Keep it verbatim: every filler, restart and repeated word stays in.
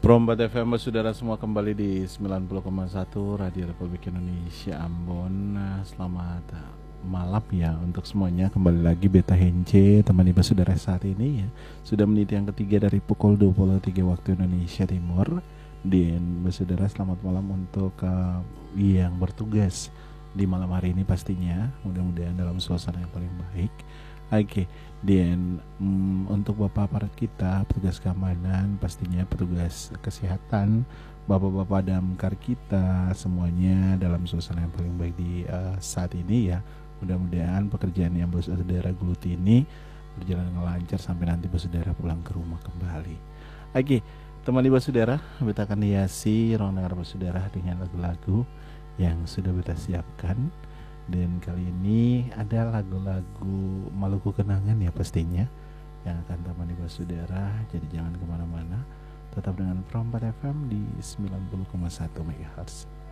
Prombat F M saudara semua kembali di sembilan puluh koma satu Radio Republik Indonesia Ambon. Nah, selamat malam ya untuk semuanya. Kembali lagi Beta Hence teman ibu saudara saat ini ya. Sudah menit yang ketiga dari pukul dua puluh tiga waktu Indonesia Timur. Dan saudara selamat malam untuk uh, yang bertugas di malam hari ini pastinya. Mudah-mudahan dalam suasana yang paling baik. Oke, okay. Dan um, untuk bapak aparat kita, petugas keamanan, pastinya petugas kesehatan, bapak-bapak damkar kita, semuanya dalam suasana yang paling baik di uh, saat ini ya. Mudah-mudahan pekerjaan yang saudara geluti ini berjalan dengan lancar sampai nanti saudara pulang ke rumah kembali. Oke, okay. Teman ibu saudara, kita akan hiasi ruang dengar saudara dengan lagu-lagu yang sudah kita siapkan. Dan kali ini ada lagu-lagu Maluku Kenangan ya pastinya yang akan temani ibu saudara. Jadi jangan kemana-mana, tetap dengan Prombat F M di sembilan puluh koma satu megahertz.